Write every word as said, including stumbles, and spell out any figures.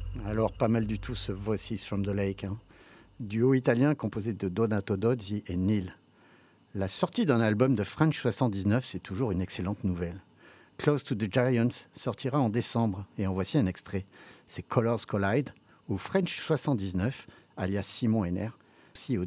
Alors, pas mal du tout ce Voices from the Lake, hein. Duo italien composé de Donato Dozzi et Neil. La sortie d'un album de French soixante-dix-neuf, c'est toujours une excellente nouvelle. Close to the Giants sortira en décembre, et en voici un extrait. C'est Colors Collide, où French soixante-dix-neuf, alias Simon Henner, aussi au